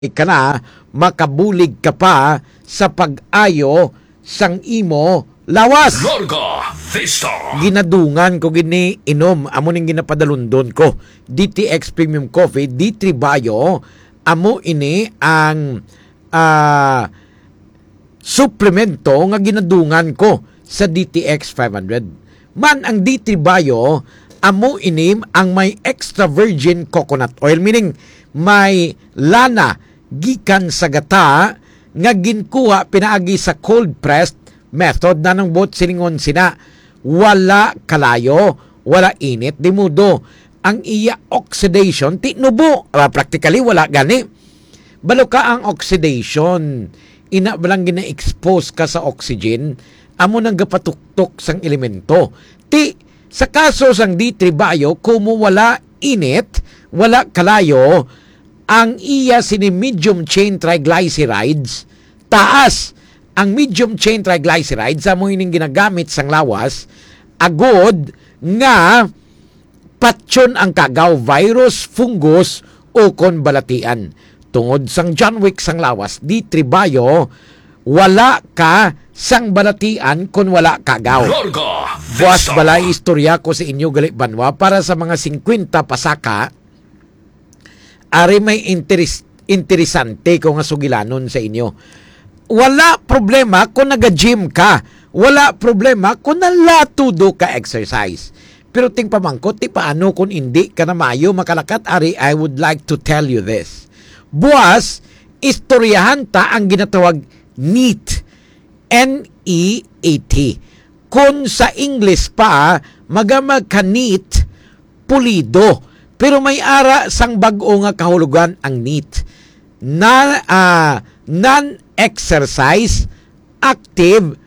ka na, makabulig ka pa sa pag-ayo sang imo lawas. Larga Vista. Ginadungan ko gini inom, amo ning ginapadalundon ko. DTX Premium Coffee, D3 Bio, amo ini ang suplemento nga ginadungan ko sa DTX 500. Man ang D3 Bio, amo inim ang may extra virgin coconut oil, meaning may lana gikan sa gata nga ginkuha pinaagi sa cold pressed method na ng bot silingon sina. Wala kalayo, wala init, di mudo. Ang iya oxidation, tinubo. Practically, wala gani. Balo ka ang oxidation, ina balang gina-expose ka sa oxygen, amo nang gapatuktok sang elemento. Sa kaso sang D3 Bio, kumo wala init, wala kalayo, ang iya sini medium chain triglycerides, taas. Ang medium chain triglycerides, amo ining ginagamit sang lawas, agod nga patyon ang kagaw, virus, fungus, o kon balatian. Tungod sang John Wick sang lawas, D3 Bio, wala ka sang balatian kun wala kagaw. Buwas balay istorya ko sa inyo gali banwa para sa mga 50 pasaka. Ari may interesante ko nga sugilanon sa inyo. Wala problema kung naga-gym ka. Wala problema kung nalatudo ka exercise. Pero ting pamangkot, ti paano kung hindi ka na mayo makalakat? Ari, I would like to tell you this. Buwas, istoryahan ta ang ginatawag NEAT. N-E-A-T. Kung sa English pa, magamag ka NEAT, pulido. Pero may ara sang bag-o nga kahulugan ang NEAT. Non-exercise, active,